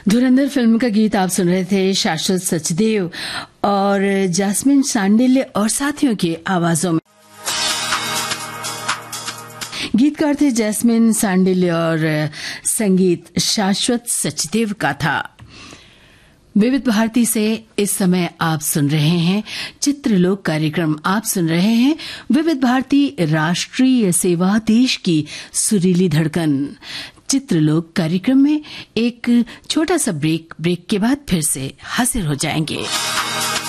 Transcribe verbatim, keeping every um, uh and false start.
धुरंधर film का गीत आप सुन रहे थे शाश्वत सचदेव और जैस्मिन सांडिल्य और साथियों की आवाजों में। गीतकार थे जैस्मिन सांडिल्य और संगीत शाश्वत सचदेव का था। विविध भारती से इस समय आप सुन रहे हैं चित्रलोक कार्यक्रम। आप सुन रहे हैं विविध भारती राष्ट्रीय सेवा, देश की सुरीली धड़कन। चित्रलोक कार्यक्रम में एक छोटा सा ब्रेक ब्रेक के बाद फिर से हाजिर हो जाएंगे।